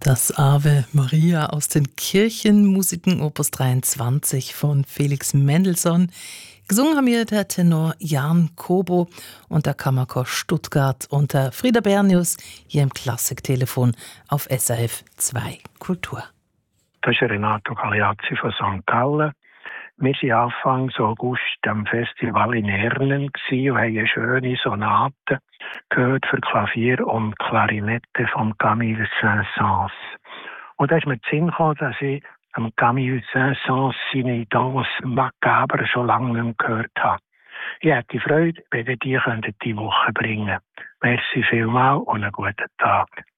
Das Ave Maria aus den Kirchenmusiken Opus 23 von Felix Mendelssohn. Gesungen haben wir der Tenor Jan Kobo und der Kammerchor Stuttgart unter Frieda Bernius hier im Klassiktelefon auf SRF 2 Kultur. Das ist Renato Cagliazzi von St. Gallen. Wir waren Anfang August am Festival in Ernen und haben eine schöne Sonate gehört für Klavier und Klarinette von Camille Saint-Saëns. Und da ist mir der Sinn gekommen, dass ich Camille Saint-Saëns seine Danse Macabre schon lange nicht mehr gehört habe. Ich hätte Freude, wenn ihr die diese Woche bringen könntet. Merci vielmals und einen guten Tag.